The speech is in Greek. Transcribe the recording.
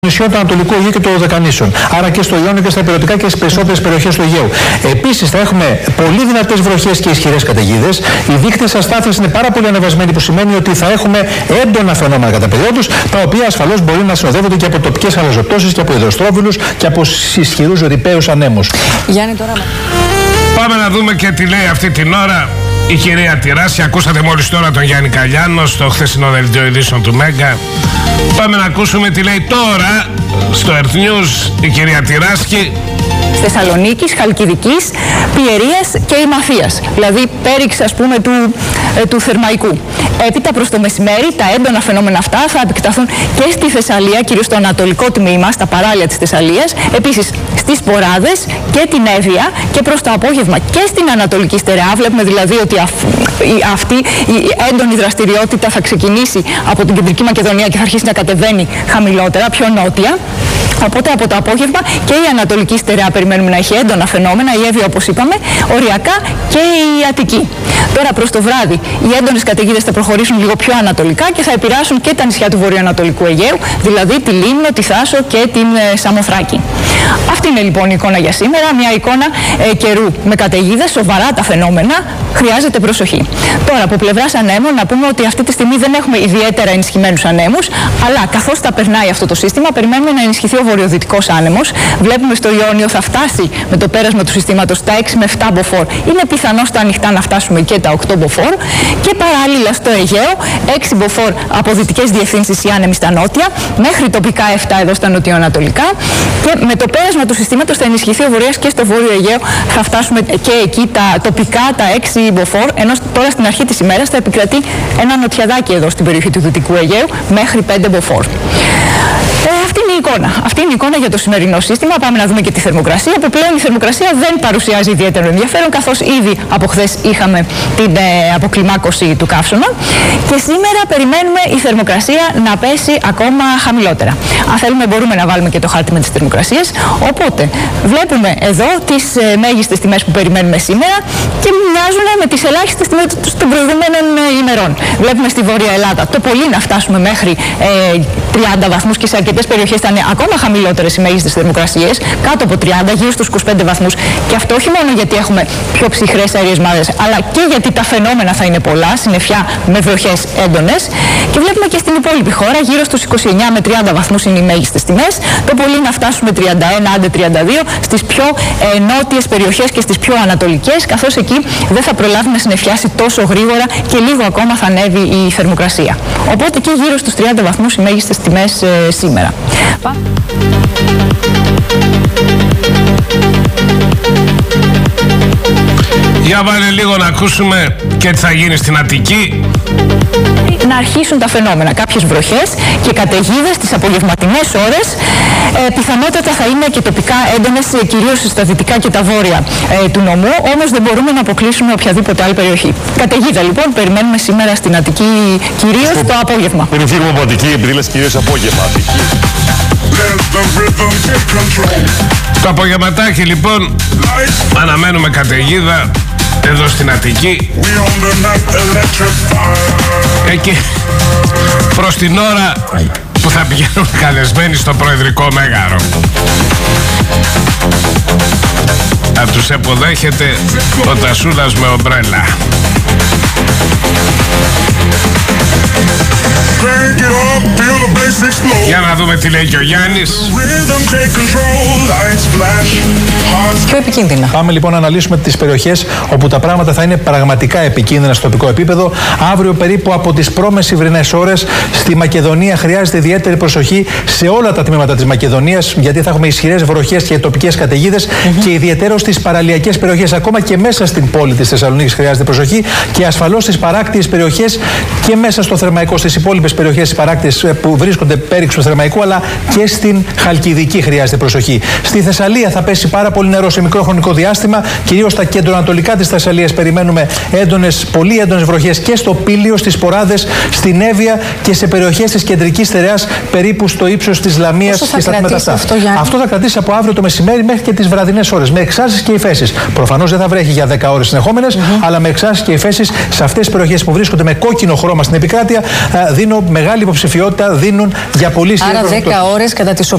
νησιών του Ανατολικού Αιγαίου και των Δωδεκανήσων. Άρα και στο Ιόνιο και στα ηπειρωτικά και στις περισσότερες περιοχές του Αιγαίου. Επίσης θα έχουμε πολύ δυνατές βροχές και ισχυρές καταιγίδες. Οι δείκτες αστάθειας είναι πάρα πολύ ανεβασμένοι, που σημαίνει ότι θα έχουμε έντονα φαινόμενα κατά περιόδους, τα οποία ασφαλώς μπορεί να συνοδεύονται και από τοπικές αναζωπτώσεις και από υδροστρόβιλους και από ισχυρούς ρηπαίους ανέμους. Γιάννη, τώρα... Πάμε να δούμε και τι λέει αυτή την ώρα η κυρία Τυράση. Ακούσατε μόλις τώρα τον Γιάννη Καλιάνο στο χθεσινό δελτίο ειδήσεων του Μέγκα. Πάμε να ακούσουμε τι λέει τώρα στο Earth News η κυρία Τυράση. Θεσσαλονίκης, Χαλκιδικής, Πιερίας και Ημαθίας. Δηλαδή πέριξ, ας πούμε, του Θερμαϊκού. Έπειτα προς το μεσημέρι τα έντονα φαινόμενα αυτά θα επεκταθούν και στη Θεσσαλία, κυρίως στο ανατολικό τμήμα, στα παράλια της Θεσσαλίας. Επίσης στις Ποράδες και την Εύβοια, και προς το απόγευμα και στην Ανατολική Στερεά. Βλέπουμε δηλαδή ότι αυτή η έντονη δραστηριότητα θα ξεκινήσει από την Κεντρική Μακεδονία και θα αρχίσει να κατεβαίνει χαμηλότερα, πιο νότια. Οπότε από το απόγευμα και η Ανατολική Στερεά περιμένουμε να έχει έντονα φαινόμενα, η Εύβοια όπως είπαμε, οριακά και η Αττική. Τώρα προς το βράδυ οι έντονες καταιγίδες θα προχωρήσουν λίγο πιο ανατολικά και θα επηρεάσουν και τα νησιά του βορειοανατολικού Αιγαίου, δηλαδή τη Λίμνο, τη Θάσο και την Σαμοθράκη. Αυτή είναι λοιπόν η εικόνα για σήμερα, μια εικόνα καιρού με καταιγίδες, σοβαρά τα φαινόμενα, χρειάζεται προσοχή. Τώρα από πλευράς ανέμων να πούμε ότι αυτή τη στιγμή δεν έχουμε ιδιαίτερα ενισχυμένους ανέμους, αλλά καθώς θα περνάει αυτό το σύστημα περιμένουμε να ενισχυθεί ο βορειοδυτικός άνεμος. Βλέπουμε στο Ιόνιο θα φτάσει με το πέρασμα του συστήματος τα 6 με 7 μποφόρ. Είναι πιθανό στα ανοιχτά να φτάσουμε και τα 8 μποφόρ. Και παράλληλα στο Αιγαίο 6 μποφόρ από δυτικές διευθύνσεις οι άνεμοι στα νότια, μέχρι τοπικά 7 εδώ στα νοτιοανατολικά. Και με το πέρασμα του συστήματος θα ενισχυθεί ο βορειάς και στο βόρειο Αιγαίο. Θα φτάσουμε και εκεί τοπικά τα 6 μποφόρ, ενώ τώρα στην αρχή της ημέρας θα επικρατεί ένα νοτιαδάκι εδώ στην περιοχή του Δυτικού Αιγαίου μέχρι 5 μποφόρ. Αυτή είναι η εικόνα. Αυτή είναι η εικόνα για το σημερινό σύστημα. Πάμε να δούμε και τη θερμοκρασία, που πλέον η θερμοκρασία δεν παρουσιάζει ιδιαίτερο ενδιαφέρον, καθώς ήδη από χθες είχαμε την αποκλιμάκωση του καύσωνα. Και σήμερα περιμένουμε η θερμοκρασία να πέσει ακόμα χαμηλότερα. Αν θέλουμε, μπορούμε να βάλουμε και το χάρτη με τις θερμοκρασίες. Οπότε, βλέπουμε εδώ τις μέγιστες τιμές που περιμένουμε σήμερα και μοιάζουν με τις ελάχιστες τιμές των προηγούμενων ημερών. Βλέπουμε στη Βόρεια Ελλάδα το πολύ να φτάσουμε μέχρι 30 βαθμούς και σε αρκετές περιοχές θα είναι ακόμα χαμηλότερες οι μέγιστες θερμοκρασίες, κάτω από 30, γύρω στους 25 βαθμούς. Και αυτό όχι μόνο γιατί έχουμε πιο ψυχρές αέριες μάζες, αλλά και γιατί τα φαινόμενα θα είναι πολλά, συννεφιά με βροχές έντονες. Και βλέπουμε και στην υπόλοιπη χώρα, γύρω στους 29 με 30 βαθμούς είναι οι μέγιστες τιμές. Το πολύ να φτάσουμε 31, άντε 32 στις πιο νότιες περιοχές και στις πιο ανατολικές, καθώς εκεί δεν θα προλάβει να συννεφιάσει τόσο γρήγορα και λίγο ακόμα θα ανέβει η θερμοκρασία. Οπότε και γύρω στους 30 βαθμούς οι μέγιστες τιμές σήμερα. Για βάλε λίγο να ακούσουμε και τι θα γίνει στην Αττική. Να αρχίσουν τα φαινόμενα, κάποιες βροχές και καταιγίδες τις απογευματινές ώρες. Πιθανότατα θα είναι και τοπικά έντονες, κυρίως στα δυτικά και τα βόρεια του νομού, όμως δεν μπορούμε να αποκλείσουμε οποιαδήποτε άλλη περιοχή. Καταιγίδα λοιπόν περιμένουμε σήμερα στην Αττική, κυρίως το απόγευμα. Πριν φύγουμε από Αττική, επειδή λες κυρίως απόγευμα Αττική. Το απογευματάκι λοιπόν αναμένουμε καταιγίδα εδώ στην Αττική. Εκεί προς την ώρα που θα πηγαίνουν καλεσμένοι στο Προεδρικό Μέγαρο. Θα τους υποδέχεται ο Τασούλας με ομπρέλα. Για να δούμε τι λέει και ο Γιάννης. Πιο επικίνδυνα. Πάμε λοιπόν να αναλύσουμε τις περιοχές όπου τα πράγματα θα είναι πραγματικά επικίνδυνα στο τοπικό επίπεδο. Αύριο περίπου από τις προμεσημβρινές ώρες στη Μακεδονία χρειάζεται ιδιαίτερη προσοχή σε όλα τα τμήματα της Μακεδονίας, γιατί θα έχουμε ισχυρές βροχές και τοπικές καταιγίδες και ιδιαιτέρως στις παραλιακές περιοχές. Ακόμα και μέσα στην πόλη της Θεσσαλονίκης χρειάζεται προσοχή και ασφαλώς στις παράκτιες περιοχές και μέσα στο Θερμαϊκό, στις υπόλοιπες περιοχές της παράκτιες που βρίσκονται πέριξ του Θερμαϊκού, αλλά και στην Χαλκιδική χρειάζεται προσοχή. Στη Θεσσαλία θα πέσει πάρα πολύ νερό σε μικρό χρονικό διάστημα, κυρίως στα κεντροανατολικά της Θεσσαλίας περιμένουμε πολύ έντονες βροχές και στο Πήλιο, στις Ποράδες, στην Εύβοια και σε περιοχές της κεντρικής στερεάς περίπου στο ύψος της Λαμίας και στα τμήματα αυτά. Αυτό θα κρατήσει από αύριο το μεσημέρι μέχρι και τις βραδινές ώρες, με εξάσεις και υφέσεις. Προφανώς δεν θα βρέχει για 10 ώρες συνεχόμενες, αλλά με εξάσεις και υφέσεις σε αυτές τις περιοχές που βρίσκονται με κόκκινο χρώμα στην επικράτεια, δίνω μεγάλη υποψηφιότητα, δίνουν για πολύ Άρα 10 ώρες κατά τις